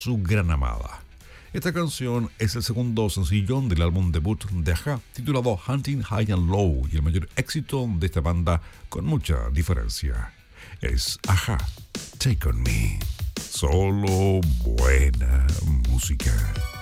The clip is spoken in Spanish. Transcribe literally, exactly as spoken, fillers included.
Su gran amada. Esta canción es el segundo sencillón del álbum debut de A H A, titulado Hunting High and Low, y el mayor éxito de esta banda con mucha diferencia. Es A H A, Take On Me. Solo buena música.